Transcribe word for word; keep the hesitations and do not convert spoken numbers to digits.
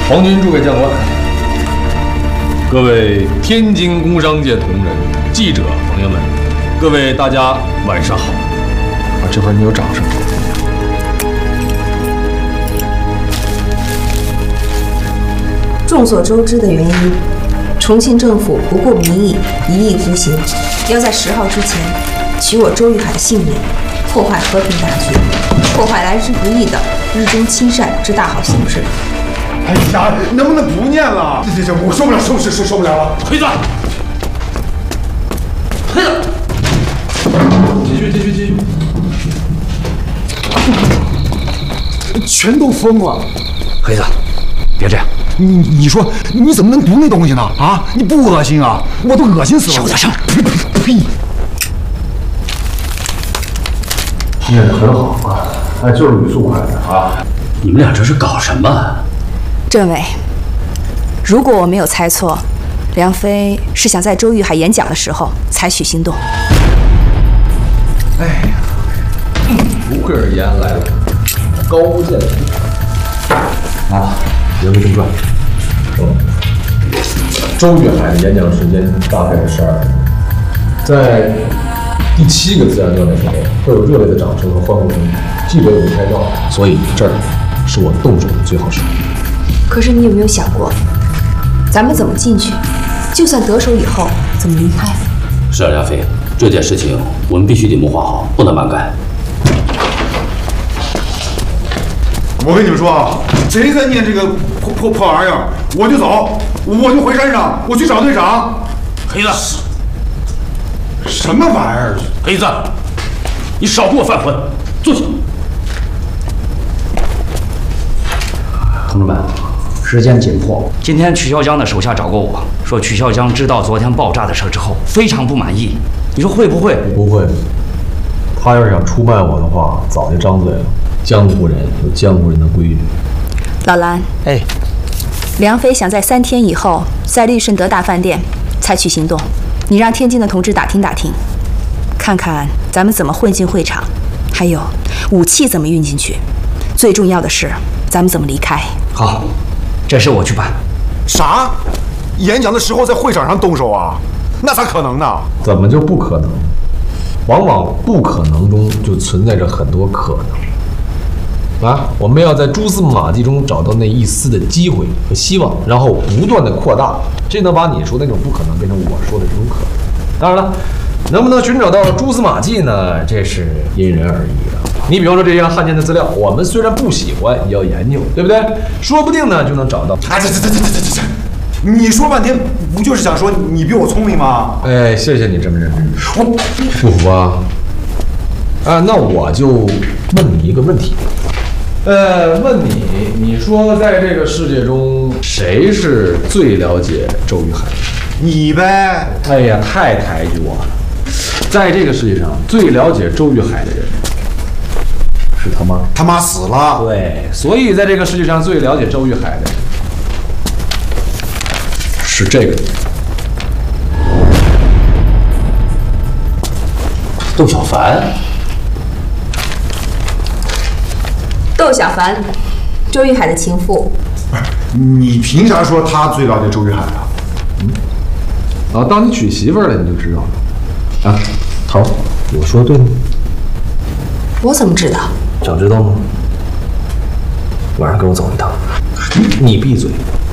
皇军诸位将官，各位天津工商界同仁、记者朋友们，各位大家晚上好！啊，这会儿你有掌声。 众所周知的原因，重庆政府不顾民意，一意孤行，要在十号之前取我周玉海的性命，破坏和平大局，破坏来之不易的日中亲善之大好形势。 哎呀，能不能不念了？这这这，我受不了，受受受受不了了！ 黑子，黑子，继续继续继续。 全都疯了！ 黑子，别这样。 你你说你怎么能读那东西呢？啊，你不恶心啊？我都恶心死了！ 小点声！ 呸！ 念得很好啊，哎，就是语速快点啊！ 你们俩这是搞什么？ 政委，如果我没有猜错，梁飞是想在周玉海演讲的时候采取行动。 哎呀，不愧是延安来的，高见识啊！言归正传，嗯，周玉海的演讲时间大概是十二分钟，在第七个自然段的时候，会有热烈的掌声和欢呼声，记者也会拍照，所以这儿是我动手的最好时机。 可是你有没有想过，咱们怎么进去？就算得手以后，怎么离开？ 是啊，梁飞，这件事情我们必须得谋划好，不能蛮干。 我跟你们说啊，谁再念这个破破破玩意儿，我就走，我就回山上，我去找队长。 黑子， 什么玩意儿？ 黑子，你少给我犯浑，坐下。同志们，时间紧迫。今天曲孝江的手下找过我，说曲孝江知道昨天爆炸的事之后，非常不满意。你说会不会？ 不会。他要是想出卖我的话，早就张嘴了。江湖人有江湖人的规矩。 老蓝， 哎， 梁飞想在三天以后在利顺德大饭店采取行动，你让天津的同志打听打听，看看咱们怎么混进会场，还有武器怎么运进去，最重要的是咱们怎么离开。 好，这事我去办。 啥？演讲的时候在会场上动手啊？那咋可能呢？ 怎么就不可能？往往不可能中就存在着很多可能。啊，我们要在蛛丝马迹中找到那一丝的机会和希望，然后不断的扩大，这能把你说的那种不可能变成我说的这种可能。当然了，能不能寻找到蛛丝马迹呢？这是因人而异的。你比方说这些汉奸的资料，我们虽然不喜欢，也要研究，对不对？说不定呢就能找到。 哎，这这这这这这这，你说半天不就是想说你比我聪明吗？ 哎，谢谢你这么认真。 我不服啊？啊，那我就问你一个问题。呃，问你，你说在这个世界中，谁是最了解周玉海的？ 你呗。 哎呀，太抬举我了。在这个世界上，最了解周玉海的人是他妈。 他妈死了。 对，所以在这个世界上最了解周玉海的人是这个人， 窦小凡。 窦小凡，周玉海的情妇。 不是，你凭啥说他最了解周玉海啊？ 嗯，啊，当你娶媳妇儿了，你就知道了。啊，头，我说对吗？ 我怎么知道？ 想知道吗？晚上跟我走一趟。你闭嘴。